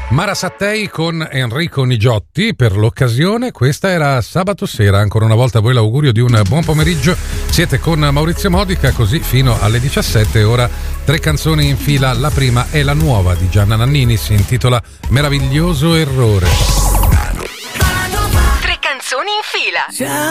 Mara Sattei con Enrico Nigiotti per l'occasione. Questa era Sabato Sera. Ancora una volta a voi l'augurio di un buon pomeriggio. Siete con Maurizio Modica così fino alle 17. Ora 3 canzoni in fila. La prima è la nuova di Gianna Nannini, si intitola Meraviglioso Errore. 3 canzoni in fila.